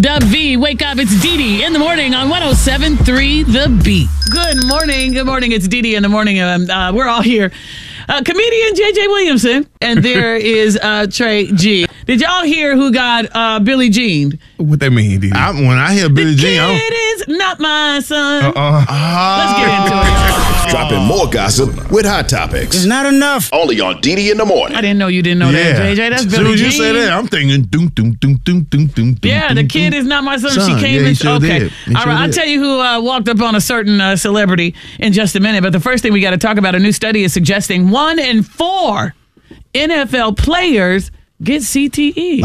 V. Wake up, it's Dee Dee in the morning on 107.3 The Beat. Good morning. It's Dee Dee in the morning. We're all here. Comedian J.J. Williamson, and there is Trey G. Did y'all hear who got Billie Jean? What that mean, Dee Dee? When I hear Billie Jean, The kid is not my son. Let's get into it. Dropping more gossip with Hot Topics. It's not enough. Only on Dee Dee in the morning. I didn't know you didn't know that, JJ. That's Billie Jean. As soon as you say that, I'm thinking doom, doom, doom, doom, doom, doom. Yeah, the kid is not my son. She came in. Okay. All right. I'll tell you who walked up on a certain celebrity in just a minute. But the first thing we got to talk about, a new study is suggesting 1 in 4 NFL players get CTE.